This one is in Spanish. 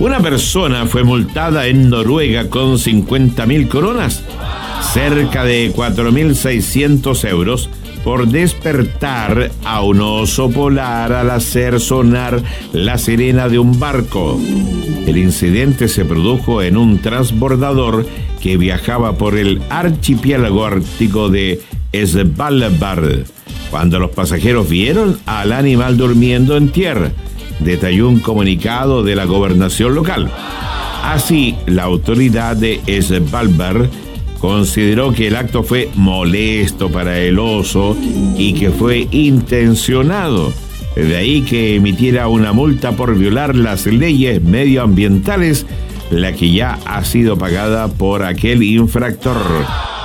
Una persona fue multada en Noruega con 50.000 coronas, cerca de 4.600 euros, por despertar a un oso polar al hacer sonar la sirena de un barco. El incidente se produjo en un transbordador que viajaba por el archipiélago ártico de Svalbard, cuando los pasajeros vieron al animal durmiendo en tierra, detalló un comunicado de la gobernación local. Así, la autoridad de Svalbard consideró que el acto fue molesto para el oso y que fue intencionado. De ahí que emitiera una multa por violar las leyes medioambientales, la que ya ha sido pagada por aquel infractor.